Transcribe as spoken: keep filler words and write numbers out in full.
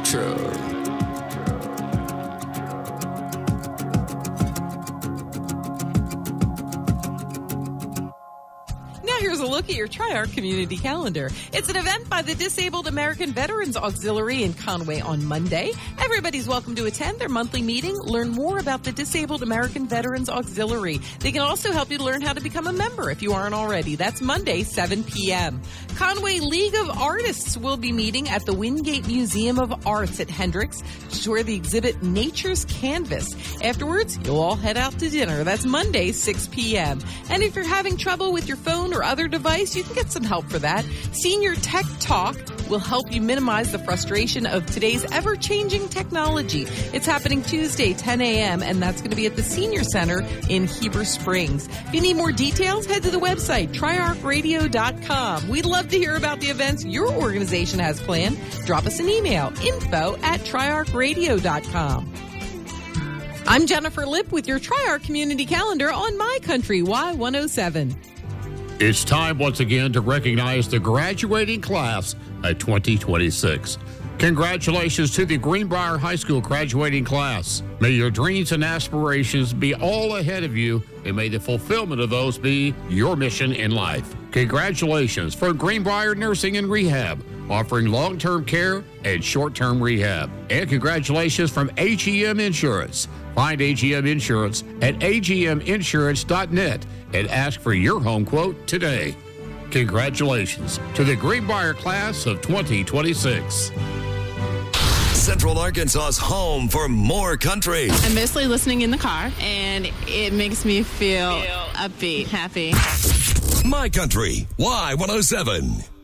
True. Here's a look at your TriArc community calendar. It's an event by the Disabled American Veterans Auxiliary in Conway on Monday. Everybody's welcome to attend their monthly meeting. Learn more about the Disabled American Veterans Auxiliary. They can also help you to learn how to become a member if you aren't already. That's Monday, seven p.m. Conway League of Artists will be meeting at the Wingate Museum of Arts at Hendricks to tour the exhibit Nature's Canvas. Afterwards, you'll all head out to dinner. That's Monday, six p.m. And if you're having trouble with your phone or other device, you can get some help for that. Senior Tech Talk will help you minimize the frustration of today's ever-changing technology. It's happening Tuesday, ten a.m., and that's going to be at the Senior Center in Heber Springs. If you need more details, head to the website, tri arc radio dot com. We'd love to hear about the events your organization has planned. Drop us an email, info at tri arc radio dot com. I'm Jennifer Lipp with your TriArc Community Calendar on My Country Y one oh seven. It's time once again to recognize the graduating class of twenty twenty-six. Congratulations to the Greenbrier High School graduating class. May your dreams and aspirations be all ahead of you, and may the fulfillment of those be your mission in life. Congratulations from Greenbrier Nursing and Rehab, offering long-term care and short-term rehab. And congratulations from A G M Insurance. Find A G M Insurance at a g m insurance dot net and ask for your home quote today. Congratulations to the Greenbrier class of twenty twenty-six. Central Arkansas's home for more country. I'm mostly listening in the car, and it makes me feel upbeat, happy. My Country Y one oh seven.